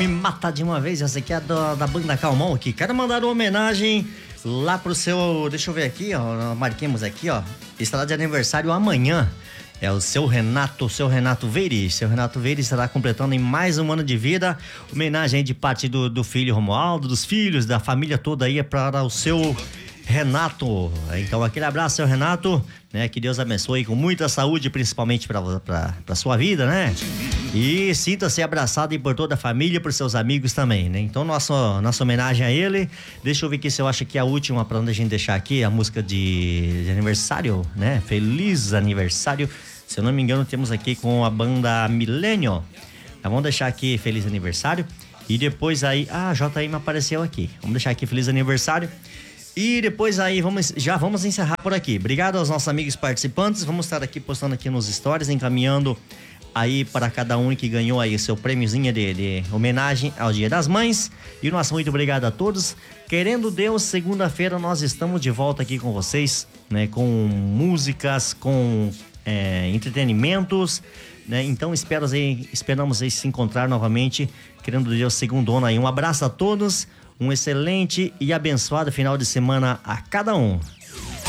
Me Mata de Uma Vez, essa aqui é da banda Calmon aqui. Quero mandar uma homenagem lá pro seu, deixa eu ver aqui, ó, marquemos aqui, ó, estará de aniversário amanhã. É o seu Renato Veire. Seu Renato Veire estará completando em mais um ano de vida. Homenagem aí de parte do filho Romualdo, dos filhos, da família toda aí, é para o seu Renato. Então aquele abraço, seu Renato, né? Que Deus abençoe com muita saúde, principalmente para sua vida, né? E sinta-se abraçado e por toda a família, por seus amigos também, né? Então nossa homenagem a ele. Deixa eu ver aqui se eu acho que é a última pra onde a gente deixar aqui, a música de aniversário, né? Feliz aniversário. Se eu não me engano, temos aqui com a banda Milênio. Então, vamos deixar aqui feliz aniversário. E depois aí, a JM apareceu aqui. Vamos deixar aqui feliz aniversário. E depois aí já vamos encerrar por aqui. Obrigado aos nossos amigos participantes. Vamos estar aqui postando aqui nos stories, encaminhando aí para cada um que ganhou aí seu prêmiozinho de homenagem ao Dia das Mães. E nosso muito obrigado a todos. Querendo Deus, segunda-feira nós estamos de volta aqui com vocês, né? Com músicas, com entretenimentos, né? Então esperamos aí se encontrar novamente. Querendo Deus, segundona aí. Um abraço a todos. Um excelente e abençoado final de semana a cada um.